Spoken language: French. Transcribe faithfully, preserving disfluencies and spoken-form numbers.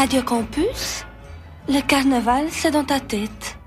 Radio Campus, le carnaval, c'est dans ta tête.